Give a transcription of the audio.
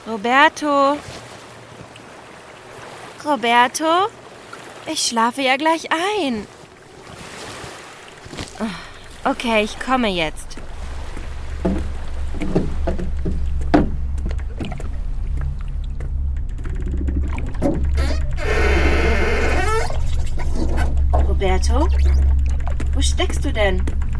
Roberto? Roberto? Ich schlafe ja gleich ein. Okay, ich komme jetzt. Roberto? Wo steckst du denn?